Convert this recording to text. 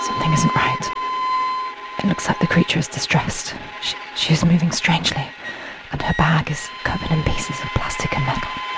Something isn't right. It looks like the creature is distressed. She is moving strangely, and her bag is covered in pieces of plastic and metal.